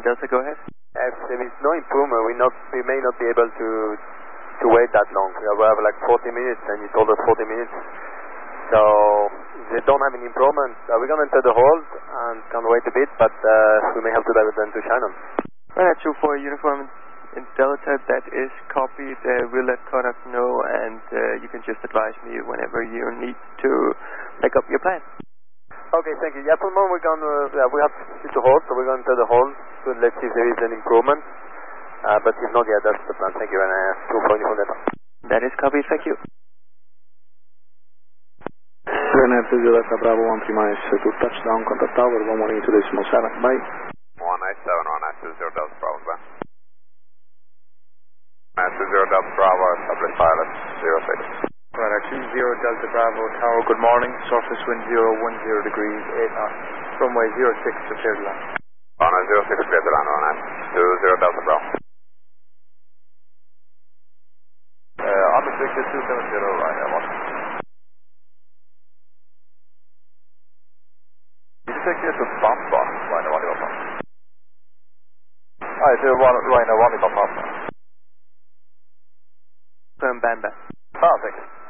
Delta, go ahead. If there is no improvement, we may not be able to wait that long. We have like 40 minutes, and you told us 40 minutes. So if they don't have any improvement, we're going to enter the hold and can wait a bit, but we may have to divert them to Shannon. Right, 24 uniform in Delta, that is copied. We'll let Kodak know, and you can just advise me whenever you need to make up your plan. Okay, thank you. Yeah, for the moment we're going to, we have to hold, so we're going to enter the hold, so let's see if there is an improvement. But if not, yeah, that's the plan. Thank you, and 24 uniform Delta. That is copied, thank you. Renner to Delta Bravo 1 Primaris to touchdown, contact tower 112.7, bye. 197, 190 Delta Bravo, bye. 190 Delta Bravo, establish pilot 06. Right, 20 Delta Bravo Tower, good morning, surface wind 010 degrees, 8 knots, runway 06 to clear the land. 06 clear the land, 190 Delta Bravo. Unrestricted 270, right, 1. Did you take here to Bamba, Rhino 1 Bamba? It's Rhino 1 Bamba. From Bamba. Thank you.